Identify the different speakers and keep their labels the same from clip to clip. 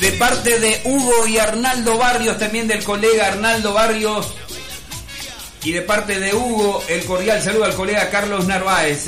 Speaker 1: De parte de Hugo y Arnaldo Barrios, también del colega Arnaldo Barrios. Y de parte de Hugo, el cordial saludo al colega Carlos Narváez,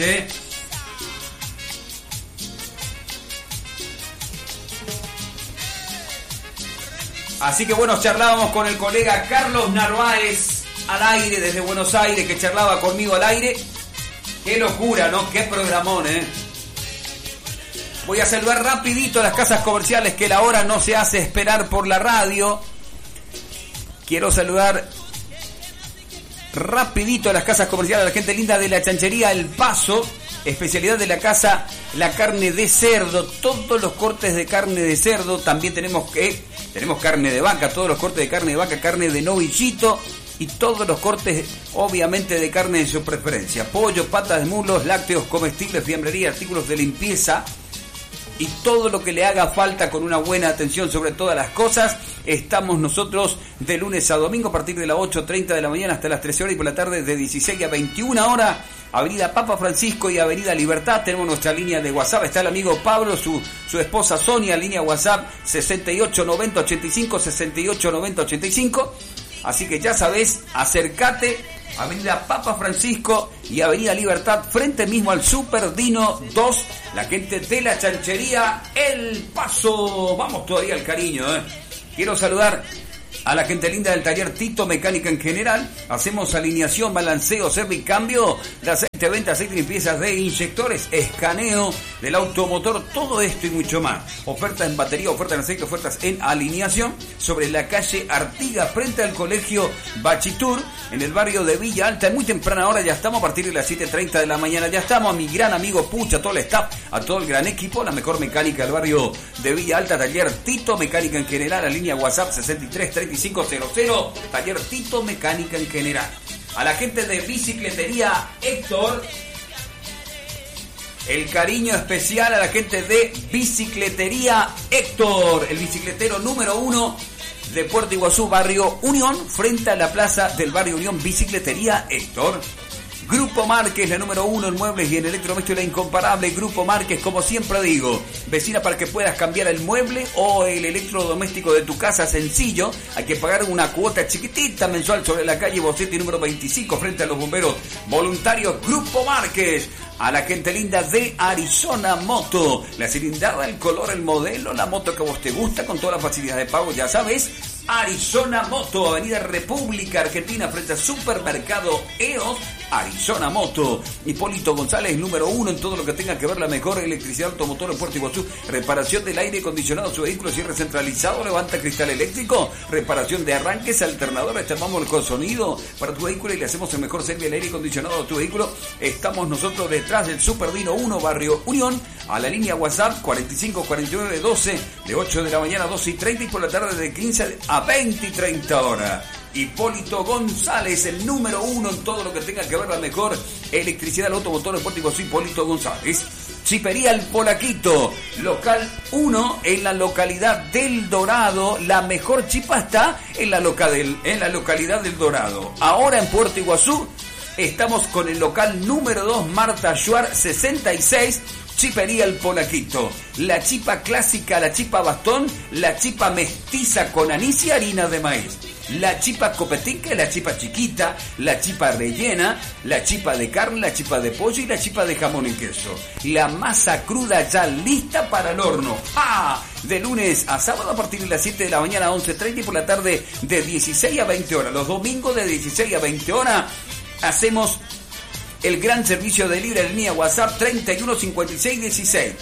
Speaker 1: Así que bueno, charlábamos con el colega Carlos Narváez al aire desde Buenos Aires, que charlaba conmigo al aire. Qué locura, ¿no? Qué programón, Voy a saludar rapidito a las casas comerciales, que la hora no se hace esperar por la radio. Quiero saludar rapidito a las casas comerciales, a la gente linda de la chanchería El Paso, especialidad de la casa, la carne de cerdo, todos los cortes de carne de cerdo. También tenemos carne de vaca, todos los cortes de carne de vaca, carne de novillito y todos los cortes, obviamente, de carne de su preferencia. Pollo, patas de mulos, lácteos, comestibles, fiambrería, artículos de limpieza y todo lo que le haga falta con una buena atención sobre todas las cosas. Estamos nosotros de lunes a domingo a partir de las 8:30 de la mañana hasta las 13 horas y por la tarde de 16 a 21 horas. Avenida Papa Francisco y Avenida Libertad. Tenemos nuestra línea de WhatsApp. Está el amigo Pablo, su esposa Sonia, línea WhatsApp 689085, 689085. Así que ya sabes, acércate. Avenida Papa Francisco y Avenida Libertad, frente mismo al Super Dino 2, la gente de la chanchería El Paso. Vamos todavía al cariño, Quiero saludar a la gente linda del taller Tito Mecánica en general. Hacemos alineación, balanceo, servicambio de aceite, venta, aceite y piezas de inyectores, escaneo del automotor, todo esto y mucho más. Ofertas en batería, ofertas en aceite, ofertas en alineación sobre la calle Artigas, frente al colegio Bachitur, en el barrio de Villa Alta. En muy temprana hora ya estamos, a partir de las 7:30 de la mañana ya estamos. A mi gran amigo Pucha, a todo el staff, a todo el gran equipo, la mejor mecánica del barrio de Villa Alta, taller Tito Mecánica en general, la línea WhatsApp 633500, taller Tito Mecánica en general. A la gente de Bicicletería Héctor, el cariño especial a la gente de Bicicletería Héctor, el bicicletero número 1 de Puerto Iguazú, barrio Unión, frente a la plaza del barrio Unión. Bicicletería Héctor. Grupo Márquez, la número 1 en muebles y en electrodomésticos, la incomparable Grupo Márquez. Como siempre digo, vecina, para que puedas cambiar el mueble o el electrodoméstico de tu casa, sencillo, hay que pagar una cuota chiquitita mensual sobre la calle Bocetti número 25, frente a los bomberos voluntarios. Grupo Márquez. A la gente linda de Arizona Moto, la cilindrada, el color, el modelo, la moto que a vos te gusta, con todas las facilidades de pago, ya sabes. Arizona Moto, Avenida República Argentina, frente al supermercado EOS. Arizona Moto. Hipólito González, número 1 en todo lo que tenga que ver la mejor electricidad automotor en Puerto Iguazú. Reparación del aire acondicionado de su vehículo, cierre centralizado, levanta cristal eléctrico, reparación de arranques, alternadores, armamos el sonido para tu vehículo y le hacemos el mejor servicio del aire acondicionado de tu vehículo. Estamos nosotros detrás del Super Dino 1, barrio Unión, a la línea WhatsApp 454912, de 8 de la mañana a 12:30 y por la tarde de 15 a 20:30 horas. Hipólito González, el número 1 en todo lo que tenga que ver la mejor electricidad del automotor en Puerto Iguazú. Hipólito González. Chipería El Polaquito, local 1 en la localidad del Dorado. La mejor chipa está en la localidad del Dorado. Ahora en Puerto Iguazú estamos con el local número 2, Marta Schuar 66. Chipería El Polaquito, la chipa clásica, la chipa bastón, la chipa mestiza con anís y harina de maíz, la chipa copetica, la chipa chiquita, la chipa rellena, la chipa de carne, la chipa de pollo y la chipa de jamón y queso. La masa cruda ya lista para el horno. ¡Ah! De lunes a sábado a partir de las 7 de la mañana a 11:30 y por la tarde de 16 a 20 horas. Los domingos de 16 a 20 horas hacemos el gran servicio de libre línea WhatsApp 315616,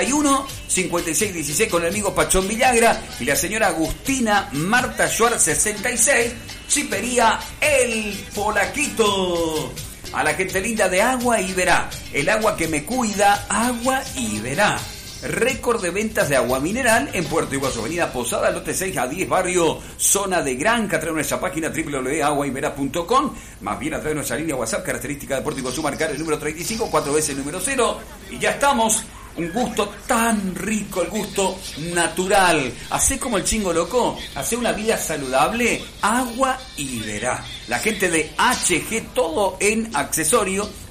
Speaker 1: 315616 con el amigo Pachón Villagra y la señora Agustina Marta Schuar 66. Chipería El Polaquito. A la gente linda de Agua Iberá, el agua que me cuida, Agua Iberá. Récord de ventas de agua mineral en Puerto Iguazú, avenida Posada, lote 6 a 10, barrio Zona de Granca. A través de nuestra página www.aguaibera.com, más bien a través de nuestra línea WhatsApp, característica de Puerto Iguazú, marcar el número 35, 4 veces el número 0, y ya estamos. Un gusto tan rico, el gusto natural. Hacé como el Chingo Loco, hacé una vida saludable, Agua Iberá. La gente de HG, todo en accesorio,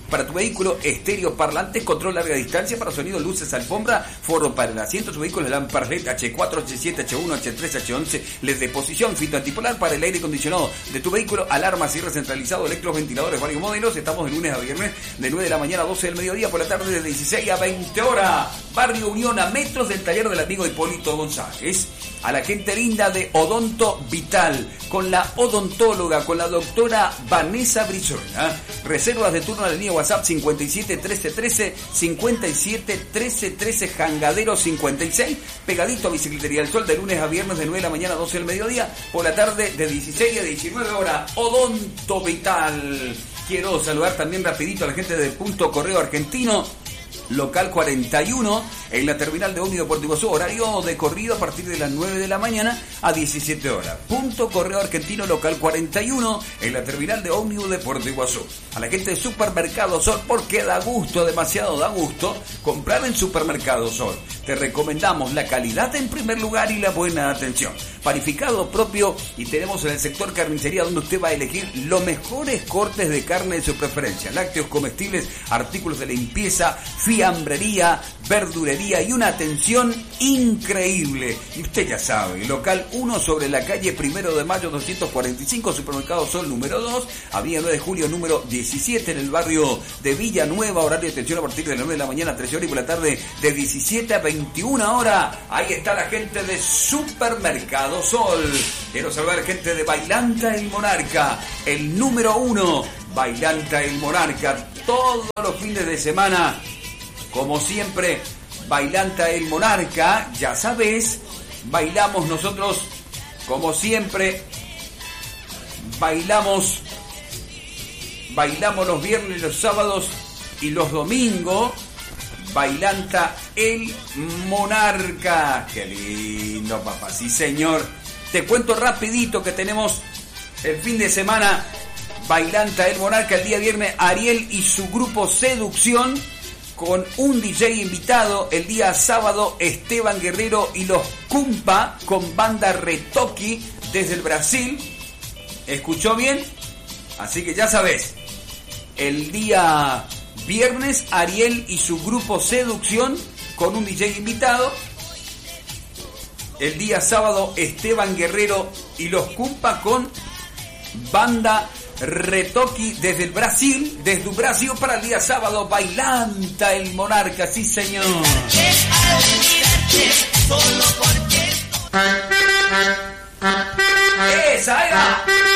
Speaker 1: para tu vehículo, estéreo, parlantes, control larga distancia para sonido, luces, alfombra, forro para el asiento, su vehículo, lámparas LED H4, H7, H1, H3, H11, LED de posición, filtro antipolar para el aire acondicionado de tu vehículo, alarma, cierre centralizado, electroventiladores, varios modelos. Estamos de lunes a viernes de 9 de la mañana a 12 del mediodía, por la tarde de 16 a 20 horas. Barrio Unión, a metros del taller del amigo Hipólito González. A la gente linda de Odonto Vital, con la odontóloga, con la doctora Vanessa Brizuela. Reservas de turno a la línea WhatsApp 57 13 13 57 13 13, Jangadero 56, pegadito a Bicicletería del Sol, de lunes a viernes de 9 de la mañana a 12 del mediodía, por la tarde de 16 a 19 horas. Odonto Vital. Quiero saludar también rapidito a la gente de Punto Correo Argentino, local 41, en la terminal de ómnibus de Puerto Iguazú, horario de corrido a partir de las 9 de la mañana a 17 horas. Punto Correo Argentino, local 41, en la terminal de ómnibus de Puerto Iguazú. A la gente de Supermercado Sol, porque da gusto, demasiado da gusto, comprar en Supermercado Sol. Te recomendamos la calidad en primer lugar y la buena atención. Panificado propio, y tenemos en el sector carnicería donde usted va a elegir los mejores cortes de carne de su preferencia. Lácteos, comestibles, artículos de limpieza, fiambrería, verdurería y una atención increíble. Y usted ya sabe, local 1 sobre la calle 1 de Mayo 245, Supermercado Sol número 2, avenida 9 de Julio número 17, en el barrio de Villanueva, horario de atención a partir de las 9 de la mañana a 13 horas y por la tarde de 17 a 21 horas. Ahí está la gente de Supermercado Sol. Quiero saludar a la gente de Bailanta el Monarca, el número 1, Bailanta el Monarca, todos los fines de semana. Como siempre, Bailanta el Monarca, ya sabes, bailamos nosotros, como siempre, bailamos los viernes, los sábados y los domingos. Bailanta el Monarca, qué lindo, papá, sí señor. Te cuento rapidito que tenemos el fin de semana Bailanta el Monarca, el día viernes Ariel y su grupo Seducción, con un DJ invitado. El día sábado Esteban Guerrero y los Cumpa con banda Retoki desde el Brasil. ¿Escuchó bien? Así que ya sabes, el día viernes Ariel y su grupo Seducción con un DJ invitado. El día sábado Esteban Guerrero y los Cumpa con banda Retoki desde el Brasil, desde Brasil para el día sábado. Bailanta el Monarca, sí señor. Esa era.